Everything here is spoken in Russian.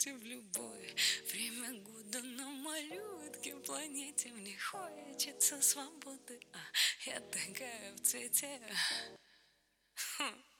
свете в любое время года на малютке планете. Мне хочется свободы, а я такая в цвете.